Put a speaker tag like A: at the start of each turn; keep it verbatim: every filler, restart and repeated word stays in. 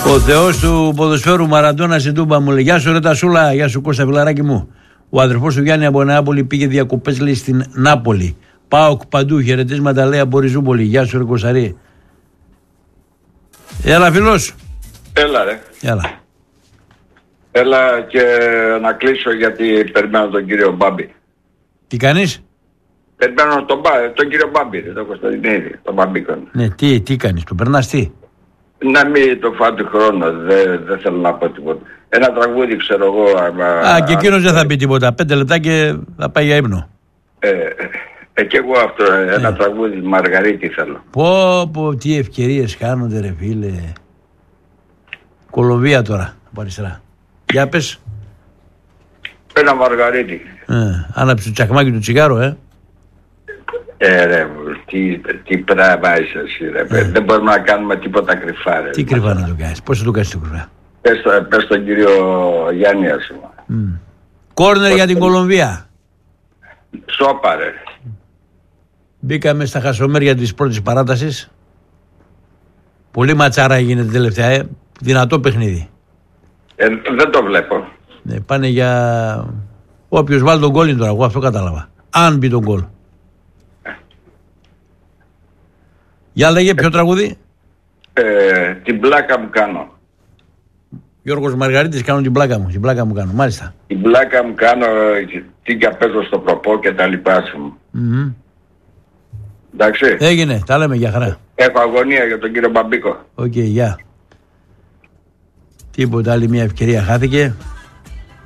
A: Ο θεός του ποδοσφαίρου Μαραντόνα στην Τούμπα μου λέει: Γεια σου, ρε Τασούλα, γεια σου Κώστα φιλαράκι μου. Ο αδερφός του Γιάννη από Νεάπολη πήγε διακοπές, λέει, στην Νάπολη. ΠΑΟΚ παντού, χαιρετίσματα, λέει, από Ριζούπολη. Γεια σου, ρε Κωνσταρή. Έλα, φίλος.
B: Έλα, ρε.
A: Έλα.
B: Έλα και να κλείσω γιατί περιμένω τον κύριο Μπάμπη.
A: Τι κάνεις?
B: Περιμένω τον, τον κύριο Μπάμπη, ρε, τον Κωνσταντινίδη, τον Μπαμπίκον.
A: Ναι, τι, τι κάνεις, το περνάς τι?
B: Να μην το φάω του χρόνου, δεν δε θέλω να πω τίποτα. Ένα τραγούδι ξέρω εγώ.
A: Α, α και εκείνος δεν θα πει τίποτα. Πέντε λεπτά και θα πάει για ύπνο.
B: Ε, ε, και εγώ αυτό, ένα ε. τραγούδι Μαργαρίτη θέλω.
A: Πω, πω, τι ευκαιρίες χάνονται, ρε φίλε. Κολομβία τώρα, από αριστερά. Για πες.
B: Ένα Μαργαρίτη.
A: Ε, άναψε το τσακμάκι του τσιγάρο, ε.
B: Ε, ρε, τι, τι πράγμα είσαι εσύ, ρε. Ε. Δεν μπορούμε να κάνουμε τίποτα κρυφά, ρε.
A: Τι κρυφά να το κάνεις, πώς θα το κάνεις το κρυφά?
B: Πες, πες τον κύριο Γιάννη, ας πούμε.
A: Mm. Κόρνερ για την Κολομβία.
B: Σόπα, ρε.
A: Μπήκαμε στα χασομέρια της πρώτης παράτασης. Πολύ ματσάρα γίνεται τελευταία, ε. Δυνατό παιχνίδι.
B: Ε, δεν το βλέπω.
A: Ναι, πάνε για... Όποιος βάλει τον γκολ είναι τώρα, εγώ αυτό κατάλαβα. Αν μπει τον γκολ. Για λέγε, ποιο τραγούδι?
B: Ε, την πλάκα μου κάνω.
A: Γιώργος Μαργαρίτης, κάνω την πλάκα μου. Την πλάκα μου κάνω, μάλιστα.
B: Την πλάκα μου κάνω, τι και παίζω στο προπό και τα λοιπά σου.
A: Mm-hmm.
B: Εντάξει.
A: Έγινε, τα λέμε, για χαρά.
B: Έχω αγωνία για τον κύριο Μπαμπίκο.
A: Οκ, okay, γεια. Τίποτα, άλλη μια ευκαιρία χάθηκε.